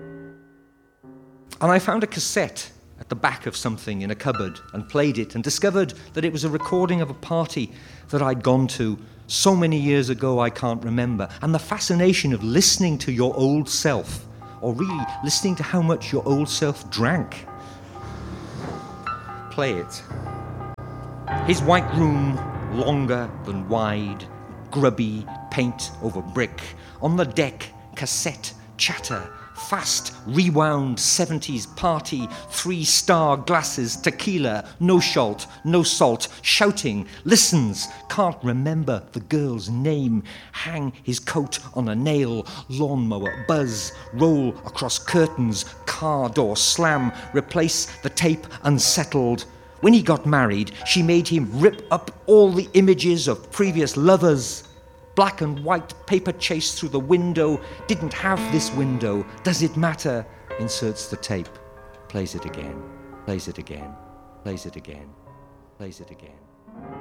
And I found a cassette at the back of something in a cupboard and played it and discovered that it was a recording of a party that I'd gone to so many years ago I can't remember. And the fascination of listening to your old self, or really listening to how much your old self drank. Play it. His white room, longer than wide, grubby, paint over brick. On the deck, cassette, chatter, fast, rewound 70s party, 3-star glasses, tequila, no shalt, no salt, shouting, listens, can't remember the girl's name, hang his coat on a nail, lawnmower, buzz, roll across curtains, car door slam, replace the tape unsettled. When he got married, she made him rip up all the images of previous lovers. Black and white paper chase through the window. Didn't have this window. Does it matter? Inserts the tape. Plays it again. Plays it again. Plays it again. Plays it again.